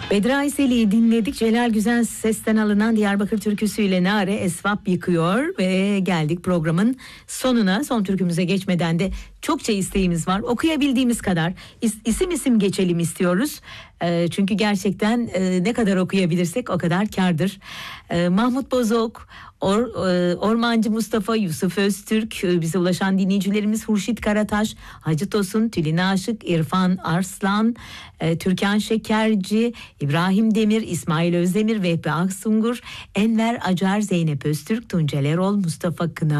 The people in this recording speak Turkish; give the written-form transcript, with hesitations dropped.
Bedri Ayseli'yi dinledik. Celal Güzel sesten alınan Diyarbakır türküsüyle Nare Esvap yıkıyor ve geldik programın sonuna. Son türkümüze geçmeden de çokça isteğimiz var. Okuyabildiğimiz kadar isim geçelim istiyoruz. Çünkü gerçekten ne kadar okuyabilirsek o kadar kârdır. Mahmut Bozok, Ormancı Mustafa, Yusuf Öztürk, bize ulaşan dinleyicilerimiz Hurşit Karataş, Hacı Tosun, Tülin Aşık, İrfan Arslan, Türkan Şekerci, İbrahim Demir, İsmail Özdemir, Vehbi Aksungur, Enver Acar, Zeynep Öztürk, Tuncel Erol, Mustafa Kına,